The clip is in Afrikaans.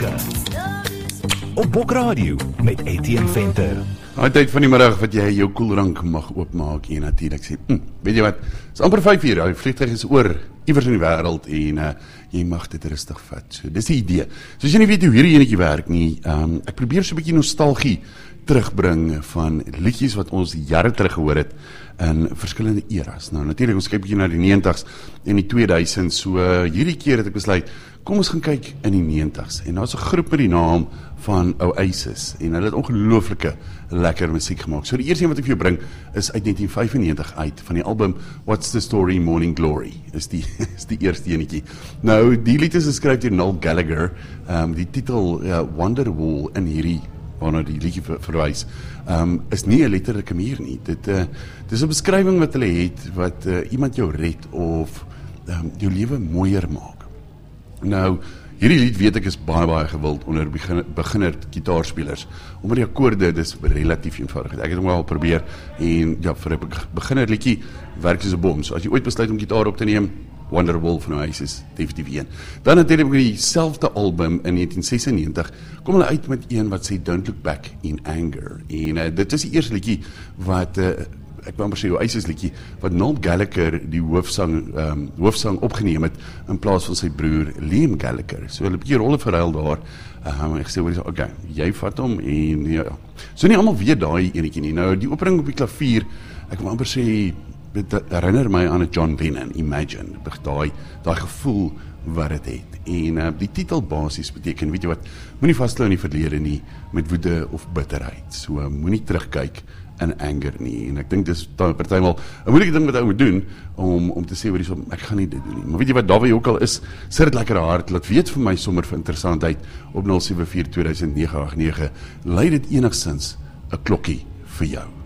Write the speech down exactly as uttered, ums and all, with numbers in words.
Bokke. Op Bok Radio met Etienne Venter. Aan die tyd van die middag wat jy jou koelrank mag oopmaak en natuurlik sê, hm, weet jy wat, het is amper vyf uur, die vliegtuig is oor iewers in die wêreld en uh, jy mag dit rustig vat. So, dis die idee. So as jy nie weet hoe hierdie enetjie werk nie, um, ek probeer so 'n bietjie nostalgie terugbring van liedjies wat ons jare terug gehoor het in verskillende eras. Nou natuurlik, ons kyk bietjie na die negentigs en die tweeduisends, so uh, hierdie keer het ek besluit, kom ons gaan kyk in die negentigs, en daar is 'n groep met die naam van Oasis, en hulle het ongelooflike lekker musiek gemaak. So die eerste een wat ek vir jou bring, is uit negentien vyfennegentig uit, van die album What's the Story, Morning Glory, is die, is die eerste enetjie. Nou, die lied is geskryf deur Noel Gallagher, um, die titel uh, Wonderwall in hierdie, waarna die liedjie ver, verwys, um, is nie 'n letterlike meer nie. Dit, uh, dit is 'n beskrywing wat hulle het, wat uh, iemand jou red, of um, jou lewe mooier maak. Nou, hierdie lied weet ek is baie baie gewild onder begin, beginner gitaarspelers, omdat die akkoorde, dis relatief eenvoudig. Ek het hom al probeer, en ja, vir 'n beginner liedjie, werk soos 'n bom. So as jy ooit besluit om gitaar op te neem, Wonderwall van Oasis, definitief een. Dan natuurlik met dieselfde album in negentien sesennegentig, kom hulle uit met een wat sê Don't Look Back in Anger. En uh, dit is die eerste liedjie wat, uh, ek wou maar sê Oasis liedjie, wat Noel Gallagher die hoofsang, um, hoofsang opgeneem het, in plaas van sy broer Liam Gallagher. So hulle 'n bietjie rolle verruil daar. Um, ek sê, oké, okay, jy vat hom, en ja, so nie allemaal weet daai enetjie nie. Nou, die opbring op die klavier, ek wil amper sê, dit herinner my aan John Lennon, Imagine, daai, daai gevoel wat het het. En uh, die titel basis beteken, weet jy wat, moenie vasthou in die verlede nie, met woede of bitterheid. So, uh, moenie terugkyk in anger nie. En ek dink dis partymal 'n moeilike ding wat ou moet doen, om, om te sê, weet jy, ek gaan nie dit doen nie. Maar weet jy wat, daar waar jy ook al is, sit dit lekker hard, laat weet vir my sommer vir interessantheid, op nul sewe vier twee nege agt nege, lei dit enigstens 'n klokkie vir jou.